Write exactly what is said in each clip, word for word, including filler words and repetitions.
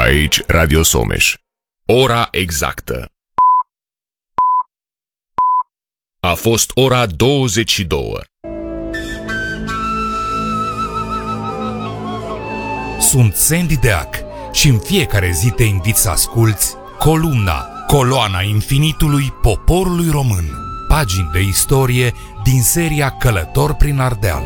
Aici Radio Someș. Ora exactă. A fost ora douăzeci și două. Sunt Sandy Deac și în fiecare zi te invit să asculți Columna, coloana infinitului poporului român. Pagini de istorie din seria Călător prin Ardeal.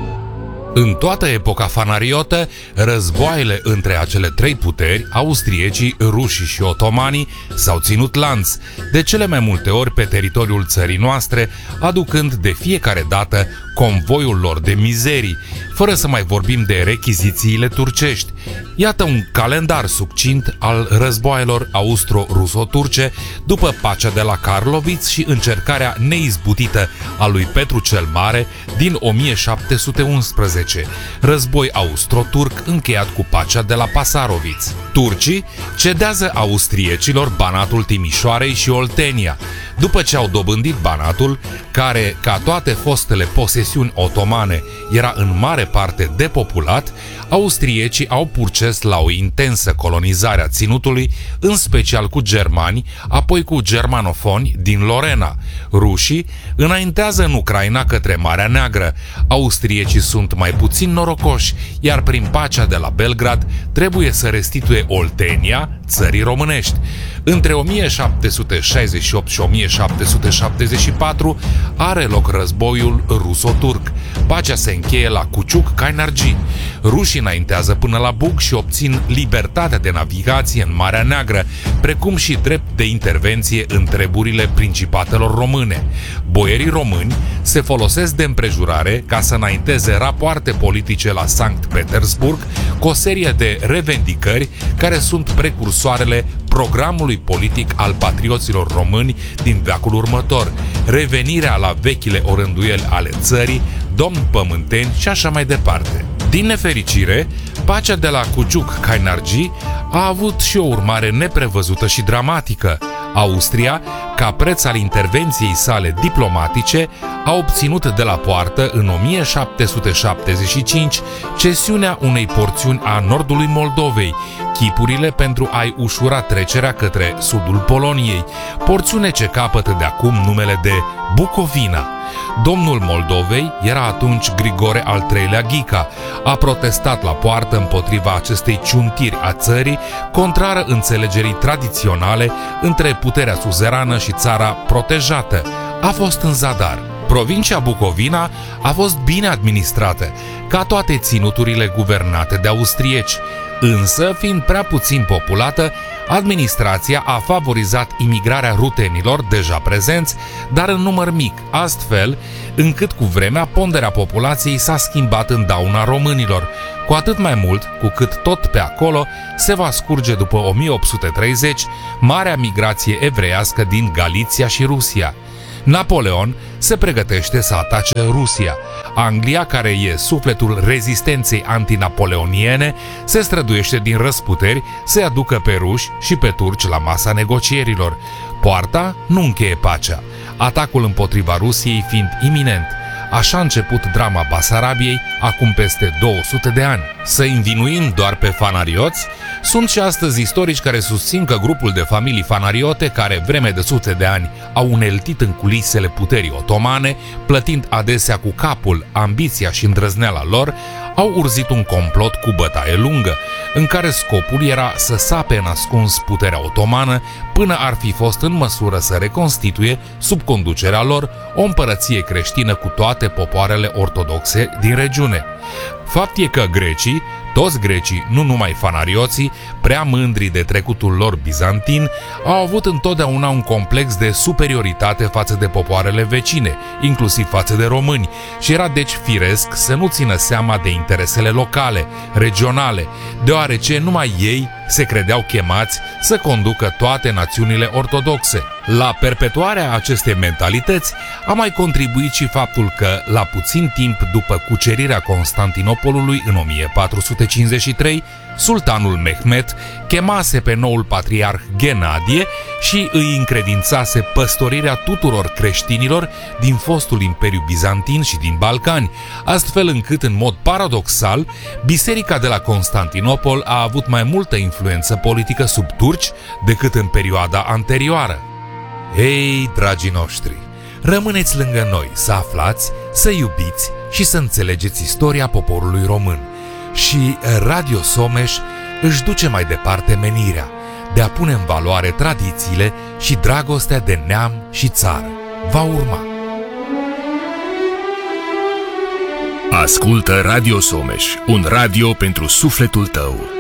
În toată epoca fanariotă, războaiele între acele trei puteri, austriecii, rușii și otomanii, s-au ținut lanț, de cele mai multe ori pe teritoriul țării noastre, aducând de fiecare dată convoiul lor de mizerii, fără să mai vorbim de rechizițiile turcești. Iată un calendar succint al războaielor austro-ruso-turce după pacea de la Karlovitz și încercarea neizbutită a lui Petru cel Mare din o mie șapte sute unsprezece, război austro-turc încheiat cu pacea de la Pasarovitz. Turcii cedează austriecilor Banatul Timișoarei și Oltenia. După ce au dobândit Banatul, care, ca toate fostele posesiuni otomane, era în mare parte depopulat, austriecii au purces la o intensă colonizare a ținutului, în special cu germani, apoi cu germanofoni din Lorena. Rușii înaintează în Ucraina către Marea Neagră. Austriecii sunt mai puțin norocoși, iar prin pacea de la Belgrad trebuie să restituie Oltenia țării românești. Între o mie șapte sute șaizeci și opt și o mie șapte sute șaptezeci și patru are loc războiul ruso-turc. Pacea se încheie la Cuciuc-Kainargi. Rușii înaintează până la Bug și obțin libertatea de navigație în Marea Neagră, precum și drept de intervenție în treburile principatelor române. Boierii români se folosesc de împrejurare ca să înainteze rapoarte politice la Sankt Petersburg cu o serie de revendicări care sunt precursoarele programului politic al patrioților români din veacul următor, revenirea la vechile orânduieli ale țării, domni pământeni și așa mai departe. Din nefericire, pacea de la Cuciuc-Kainargi a avut și o urmare neprevăzută și dramatică. Austria, ca preț al intervenției sale diplomatice, a obținut de la poartă în o mie șapte sute șaptezeci și cinci cesiunea unei porțiuni a nordului Moldovei, chipurile pentru a-i ușura trecerea către sudul Poloniei, porțiune ce capătă de acum numele de Bucovina. Domnul Moldovei era atunci Grigore al treilea Ghica. A protestat la poartă împotriva acestei ciuntiri a țării, contrară înțelegerii tradiționale între puterea suzerană și țara protejată. A fost în zadar. Provincia Bucovina a fost bine administrată, ca toate ținuturile guvernate de austrieci, însă, fiind prea puțin populată, administrația a favorizat imigrarea rutenilor deja prezenți, dar în număr mic, astfel încât cu vremea ponderea populației s-a schimbat în dauna românilor, cu atât mai mult cu cât tot pe acolo se va scurge după o mie opt sute treizeci marea migrație evreiască din Galiția și Rusia. Napoleon se pregătește să atace Rusia. Anglia, care e sufletul rezistenței antinapoleoniene, se străduiește din răsputeri să-i aducă pe ruși și pe turci la masa negocierilor. Poarta nu încheie pacea, atacul împotriva Rusiei fiind iminent. Așa a început drama Basarabiei acum peste două sute de ani. Să învinuim doar pe fanarioți? Sunt și astăzi istorici care susțin că grupul de familii fanariote, care vreme de sute de ani au uneltit în culisele puterii otomane, plătind adesea cu capul ambiția și îndrăzneala lor, au urzit un complot cu bătaie lungă, în care scopul era să sape în ascuns puterea otomană până ar fi fost în măsură să reconstituie, sub conducerea lor, o împărăție creștină cu toate popoarele ortodoxe din regiune. Fapt e că grecii, toți grecii, nu numai fanarioții, prea mândri de trecutul lor bizantin, au avut întotdeauna un complex de superioritate față de popoarele vecine, inclusiv față de români, și era deci firesc să nu țină seama de interesele locale, regionale, deoarece numai ei se credeau chemați să conducă toate națiunile ortodoxe. La perpetuarea acestei mentalități a mai contribuit și faptul că, la puțin timp după cucerirea Constantinopolului în o mie patru sute cincizeci și trei, sultanul Mehmet chemase pe noul patriarh Ghenadie și îi încredințase păstorirea tuturor creștinilor din fostul Imperiu Bizantin și din Balcani, astfel încât, în mod paradoxal, biserica de la Constantinopol a avut mai multă influență politică sub turci decât în perioada anterioară. Ei, dragii noștri, rămâneți lângă noi să aflați, să iubiți și să înțelegeți istoria poporului român. Și Radio Someș își duce mai departe menirea de a pune în valoare tradițiile și dragostea de neam și țară. Va urma. Ascultă Radio Someș, un radio pentru sufletul tău.